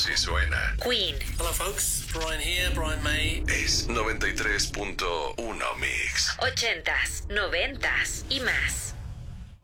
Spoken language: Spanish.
Si suena. Queen. Hello folks, Brian here, Brian May. Es 93.1 Mix. 80s, 90s y más.